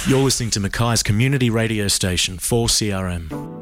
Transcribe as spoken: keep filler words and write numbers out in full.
You're listening to Mackay's community radio station, four C R M.